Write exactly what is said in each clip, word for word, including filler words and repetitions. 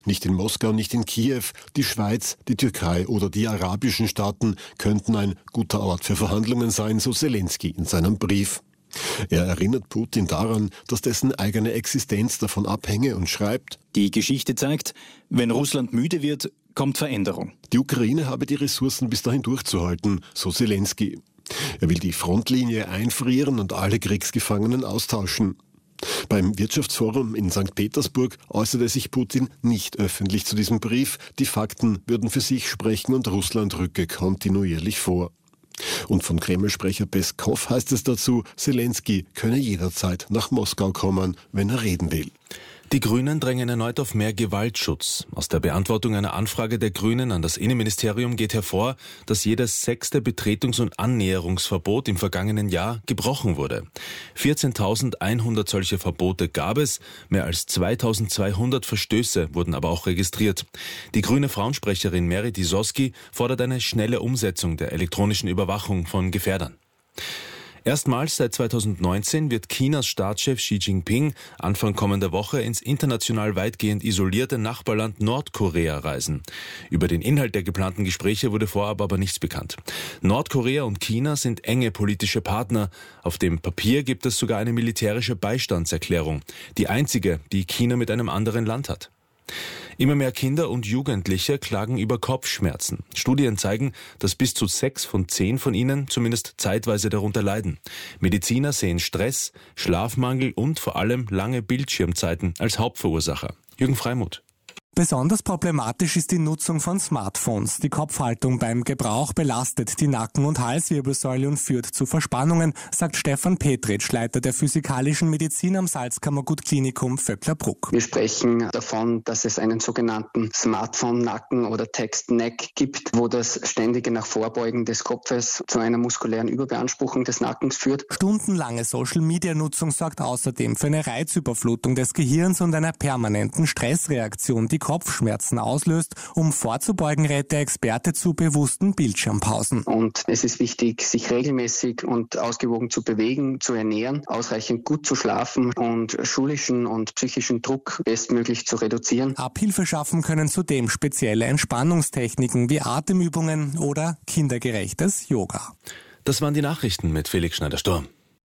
Nicht in Moskau, nicht in Kiew. Die Schweiz, die Türkei oder die arabischen Staaten könnten ein guter Ort für Verhandlungen sein, so Zelensky in seinem Brief. Er erinnert Putin daran, dass dessen eigene Existenz davon abhänge und schreibt: Die Geschichte zeigt, wenn Russland müde wird, kommt Veränderung. Die Ukraine habe die Ressourcen bis dahin durchzuhalten, so Zelensky. Er will die Frontlinie einfrieren und alle Kriegsgefangenen austauschen. Beim Wirtschaftsforum in Sankt Petersburg äußerte sich Putin nicht öffentlich zu diesem Brief. Die Fakten würden für sich sprechen und Russland rücke kontinuierlich vor. Und von Kreml-Sprecher Peskow heißt es dazu, Zelensky könne jederzeit nach Moskau kommen, wenn er reden will. Die Grünen drängen erneut auf mehr Gewaltschutz. Aus der Beantwortung einer Anfrage der Grünen an das Innenministerium geht hervor, dass jedes sechste Betretungs- und Annäherungsverbot im vergangenen Jahr gebrochen wurde. vierzehntausendeinhundert solche Verbote gab es, mehr als zweitausendzweihundert Verstöße wurden aber auch registriert. Die grüne Frauensprecherin Mary Disowski fordert eine schnelle Umsetzung der elektronischen Überwachung von Gefährdern. Erstmals seit zweitausendneunzehn wird Chinas Staatschef Xi Jinping Anfang kommender Woche ins international weitgehend isolierte Nachbarland Nordkorea reisen. Über den Inhalt der geplanten Gespräche wurde vorab aber nichts bekannt. Nordkorea und China sind enge politische Partner. Auf dem Papier gibt es sogar eine militärische Beistandserklärung, die einzige, die China mit einem anderen Land hat. Immer mehr Kinder und Jugendliche klagen über Kopfschmerzen. Studien zeigen, dass bis zu sechs von zehn von ihnen zumindest zeitweise darunter leiden. Mediziner sehen Stress, Schlafmangel und vor allem lange Bildschirmzeiten als Hauptverursacher. Jürgen Freimuth. Besonders problematisch ist die Nutzung von Smartphones. Die Kopfhaltung beim Gebrauch belastet die Nacken- und Halswirbelsäule und führt zu Verspannungen, sagt Stefan Petritsch, Leiter der physikalischen Medizin am Salzkammergut-Klinikum Vöcklerbruck. Wir sprechen davon, dass es einen sogenannten Smartphone-Nacken oder Text-Neck gibt, wo das ständige nach Vorbeugen des Kopfes zu einer muskulären Überbeanspruchung des Nackens führt. Stundenlange Social-Media-Nutzung sorgt außerdem für eine Reizüberflutung des Gehirns und einer permanenten Stressreaktion, die Kopfschmerzen auslöst. Um vorzubeugen, rät der Experte zu bewussten Bildschirmpausen. Und es ist wichtig, sich regelmäßig und ausgewogen zu bewegen, zu ernähren, ausreichend gut zu schlafen und schulischen und psychischen Druck bestmöglich zu reduzieren. Abhilfe schaffen können zudem spezielle Entspannungstechniken wie Atemübungen oder kindergerechtes Yoga. Das waren die Nachrichten mit Felix Schneider-Sturm.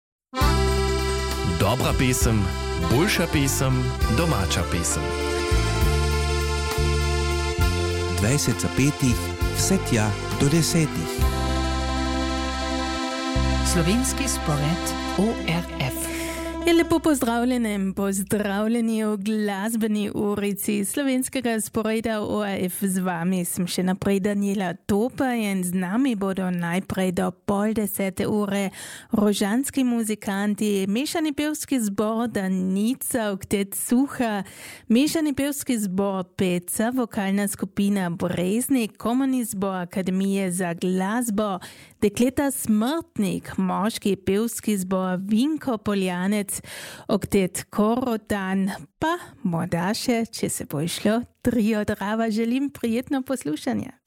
Dobra pesem, boljša pesem, domača pesem. dvajset za petih, vse tja do desetih. Slovenski spored O R F. Je lepo pozdravljeni, pozdravljeni v glasbeni urici slovenskega sporeda O R F. Z vami sem še naprej Daniela Topa in z nami bodo najprej do pol desete ure rožanski muzikanti, mešani pevski zbor Danica Oktet Suha, mešani pevski zbor Peca, vokalna skupina Breznik, komorni zbor Akademije za glasbo, dekleta Smrtnik, moški pevski zbor Vinko Poljanec, Oktet Korotan, pa morda še, če se bo išlo, trio Drava. Želim prijetno poslušanje.